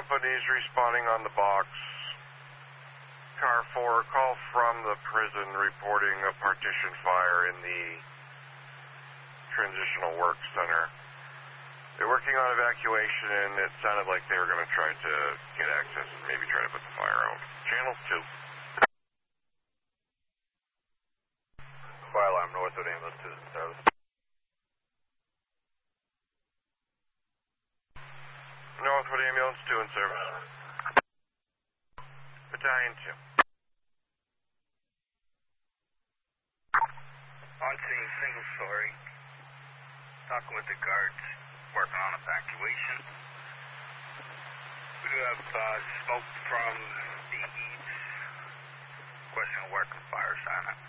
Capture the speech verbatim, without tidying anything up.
companies responding on the box. Car four, call from the prison reporting a partition fire in the Transitional Work Center. They're working on evacuation, and it sounded like they were going to try to get access and maybe try to put the fire out. Channel two. Fire alarm, Northwood Ambulance two in service. Northwood Ambulance two in service. Battalion two. On scene, single story. Talking with the guards, working on evacuation. We do have uh, smoke from the east. Question of work and fire assignment.